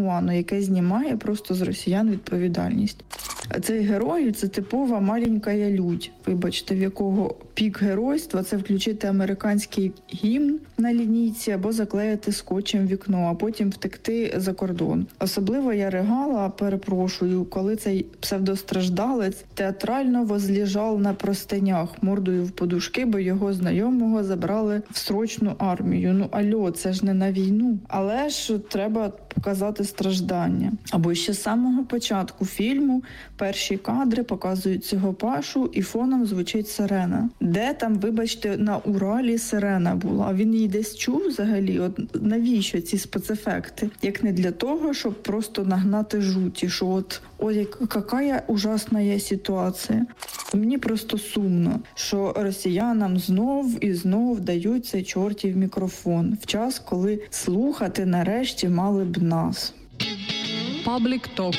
туману, яке знімає просто з росіян відповідальність. Цей герой – це типова маленька людь, вибачте, в якого пік геройства – це включити американський гімн на лінійці або заклеїти скотчем вікно, а потім втекти за кордон. Особливо я ригала, перепрошую, коли цей псевдостраждалець театрально возлежав на простинях мордою в подушки, бо його знайомого забрали в срочну армію. Ну, альо, це ж не на війну. Але ж треба показати страждання. Або ще з самого початку фільму перші кадри показують цього Пашу і фоном звучить сирена. Де там, вибачте, на Уралі сирена була? А він її десь чув взагалі? От навіщо ці спецефекти? Як не для того, щоб просто нагнати жуті, що от яка ужасна є ситуація. Мені просто сумно, що росіянам знов і знов дають цей чортів мікрофон в час, коли слухати нарешті мали б нас. Public Talk.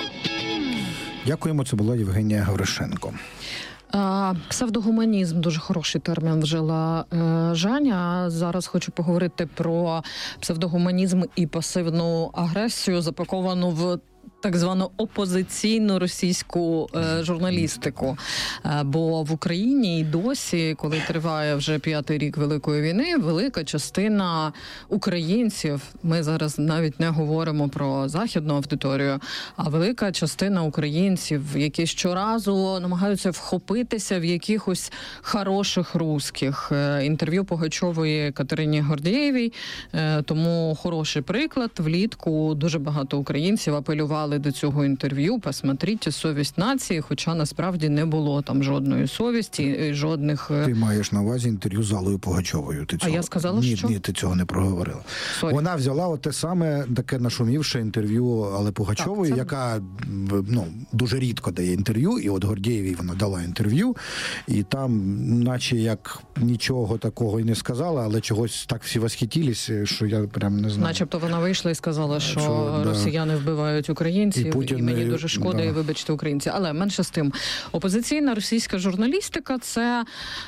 Дякуємо, це була Євгенія Гавришенко. Псевдогуманізм – дуже хороший термін вжила Женя. Зараз хочу поговорити про псевдогуманізм і пасивну агресію, запаковану в так звану опозиційну російську журналістику. Бо в Україні і досі, коли триває вже 5-й рік Великої війни, велика частина українців, ми зараз навіть не говоримо про західну аудиторію, а велика частина українців, які щоразу намагаються вхопитися в якихось хороших русських. Інтерв'ю Пугачової Катерині Гордієвій, тому хороший приклад. Влітку дуже багато українців апелювали до цього інтерв'ю, посмотрите «Совість нації», хоча насправді не було там жодної совісті, жодних... Ти маєш на увазі інтерв'ю з Аллою Пугачовою. Ти цього... А я сказала, що? Ні, ти цього не проговорила. Sorry. Вона взяла от те саме таке нашумівше інтерв'ю Алли Пугачової, яка дуже рідко дає інтерв'ю, і от Гордієвій вона дала інтерв'ю, і там наче як нічого такого і не сказала, але чогось так всі восхитились, що я прям не знаю. Начебто вона вийшла і сказала, що росіяни вбивають українців, і мені дуже шкода, і вибачте, українці. Але менше з тим, опозиційна російська журналістика – це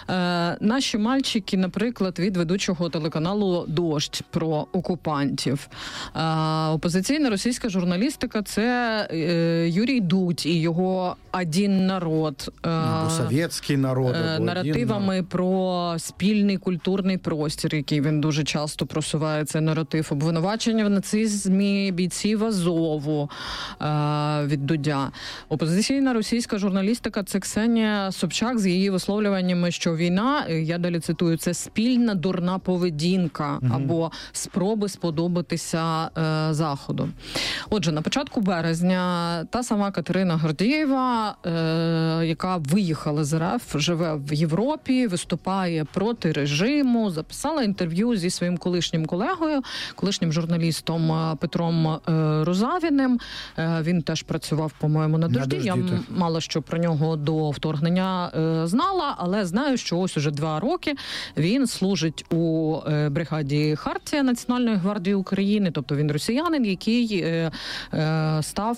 наші мальчики, наприклад, від ведучого телеканалу «Дождь» про окупантів. Опозиційна російська журналістика – це Юрій Дудь і його «Один народ». Совєтський народ. Наративами про спільний культурний простір, який він дуже часто просуває, цей наратив. Обвинувачення в нацизмі бійців Азову від Дудя. Опозиційна російська журналістика – це Ксенія Собчак з її висловлюваннями, що війна, я далі цитую, це спільна дурна поведінка або спроби сподобатися Заходу. Отже, на початку березня та сама Катерина Гордієва, яка виїхала з РФ, живе в Європі, виступає проти режиму, записала інтерв'ю зі своїм колишнім колегою, колишнім журналістом Петром Рузавіним. Він теж працював, по-моєму, на «Дожді». Я мало що про нього до вторгнення знала, але знаю, що ось уже 2 роки він служить у бригаді «Хартія» Національної гвардії України, тобто він росіянин, який став...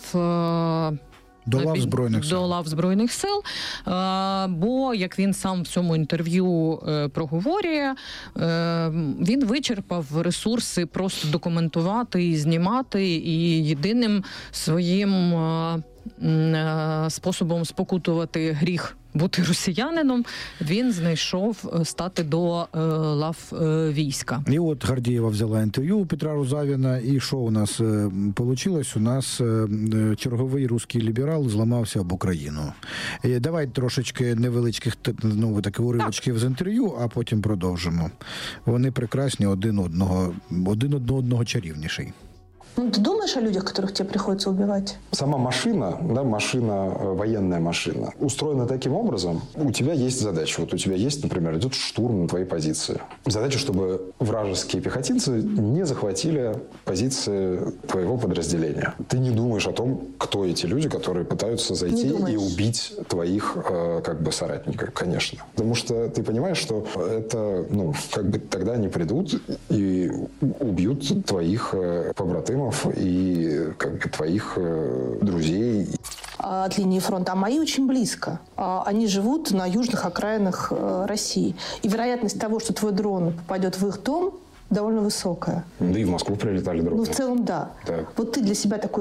До лав Збройних Сил. Бо, як він сам в цьому інтерв'ю проговорює, він вичерпав ресурси просто документувати і знімати, і єдиним своїм способом спокутувати гріх бути росіянином, він знайшов стати до лав війська. І от Гордієва взяла інтерв'ю у Петра Рузавіна, і що у нас получилось? У нас черговий русський ліберал зламався об Україну. Давай трошечки невеличких уривочків з інтерв'ю, а потім продовжимо. Вони прекрасні, один одного чарівніший. Ну, ты думаешь о людях, которых тебе приходится убивать? Сама машина, военная машина, устроена таким образом, у тебя есть задача. Вот у тебя есть, например, идет штурм на твоей позиции. Задача, чтобы вражеские пехотинцы не захватили позиции твоего подразделения. Ты не думаешь о том, кто эти люди, которые пытаются зайти и убить твоих соратников, конечно. Потому что ты понимаешь, что это, тогда они придут и убьют твоих побратимов и твоих друзей. От линии фронта, а мои очень близко. Они живут на южных окраинах России. И вероятность того, что твой дрон попадет в их дом, довольно высокая. Да и в Москву прилетали дроны. В целом, да. Вот ты для себя такой